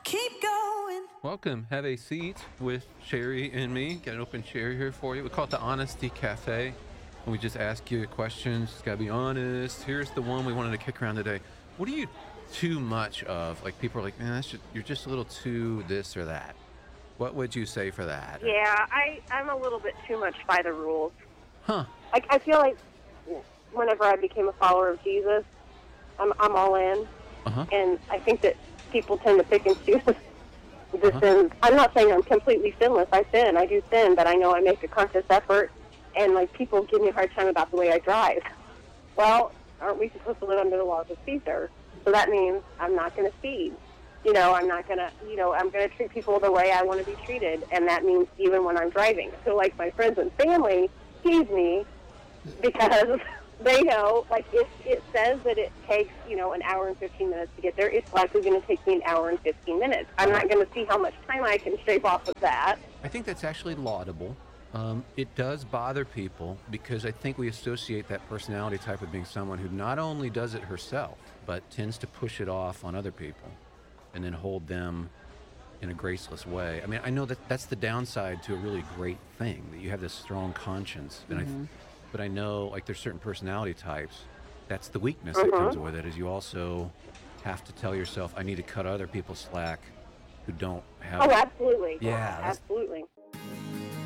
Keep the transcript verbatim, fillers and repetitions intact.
Keep going. Welcome. Have a seat with Sherry and me. Got an open chair here for you. We call it the Honesty Cafe. And we just ask you questions. Just gotta be honest. Here's the one we wanted to kick around today. What are you too much of? Like people are like, man, that's just, you're just a little too this or that. What would you say for that? Yeah, I, I'm a little bit too much by the rules. Huh. Like, I feel like whenever I became a follower of Jesus, I'm, I'm all in. Uh-huh. And I think that people tend to pick and choose the Uh-huh. sins. I'm not saying I'm completely sinless. I sin. I do sin, but I know I make a conscious effort. And, like, people give me a hard time about the way I drive. Well, aren't we supposed to live under the laws of Caesar? So that means I'm not going to speed. You know, I'm not going to, you know, I'm going to treat people the way I want to be treated. And that means even when I'm driving. So, like, my friends and family tease me because they know, like, if it says that it takes, you know, an hour and fifteen minutes to get there, it's likely going to take me an hour and fifteen minutes. I'm not going to see how much time I can shave off of that. I think that's actually laudable. Um, it does bother people because I think we associate that personality type with being someone who not only does it herself, but tends to push it off on other people and then hold them in a graceless way. I mean, I know that that's the downside to a really great thing, that you have this strong conscience. And Mm-hmm. I, but I know, like, there's certain personality types. That's the weakness that comes Mhm. with it, is you also have to tell yourself, I need to cut other people slack who don't have. Oh, absolutely. Yeah, that's- Absolutely.